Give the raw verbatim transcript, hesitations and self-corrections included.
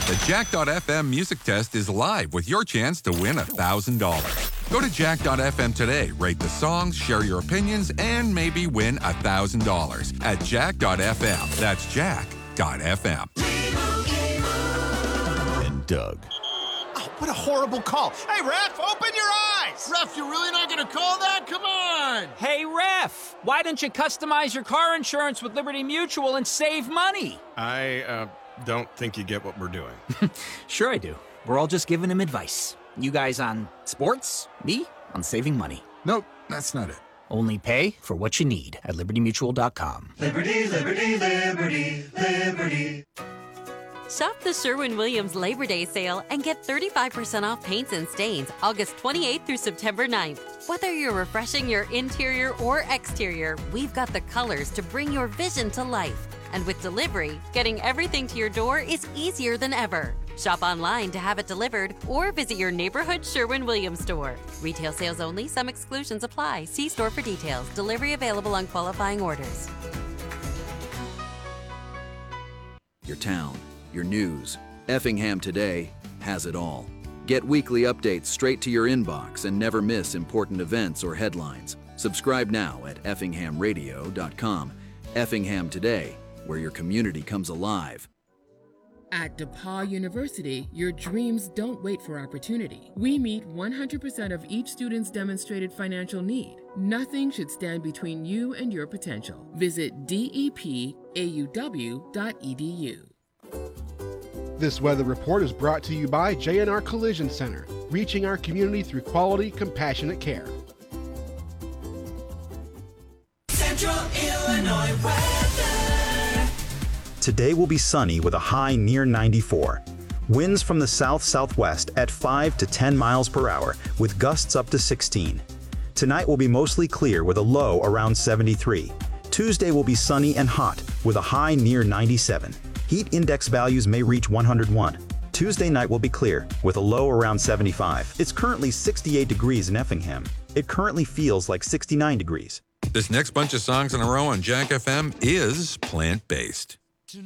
The Jack dot F M music test is live with your chance to win one thousand dollars. Go to Jack dot F M today, rate the songs, share your opinions, and maybe win one thousand dollars at Jack dot F M. That's Jack dot F M. And Doug. Oh, what a horrible call. Hey, ref, open your eyes. Ref, you're really not going to call that? Come on. Hey, ref, why don't you customize your car insurance with Liberty Mutual and save money? I uh, don't think you get what we're doing. Sure I do. We're all just giving him advice. You guys on sports, me on saving money. Nope, that's not it. Only pay for what you need at liberty mutual dot com. Liberty, liberty, liberty, liberty. Shop the Sherwin-Williams Labor Day sale and get thirty-five percent off paints and stains August twenty-eighth through September ninth. Whether you're refreshing your interior or exterior, we've got the colors to bring your vision to life. And with delivery, getting everything to your door is easier than ever. Shop online to have it delivered or visit your neighborhood Sherwin-Williams store. Retail sales only. Some exclusions apply. See store for details. Delivery available on qualifying orders. Your town, your news. Effingham Today has it all. Get weekly updates straight to your inbox and never miss important events or headlines. Subscribe now at effingham radio dot com. Effingham Today, where your community comes alive. At DePauw University, your dreams don't wait for opportunity. We meet one hundred percent of each student's demonstrated financial need. Nothing should stand between you and your potential. Visit D E P A U W dot E D U. This weather report is brought to you by J and R Collision Center, reaching our community through quality, compassionate care. Central Illinois weather. Today will be sunny with a high near ninety-four. Winds from the south-southwest at five to ten miles per hour with gusts up to sixteen. Tonight will be mostly clear with a low around seventy-three. Tuesday will be sunny and hot with a high near ninety-seven. Heat index values may reach one hundred one. Tuesday night will be clear with a low around seventy-five. It's currently sixty-eight degrees in Effingham. It currently feels like sixty-nine degrees. This next bunch of songs in a row on Jack F M is plant-based.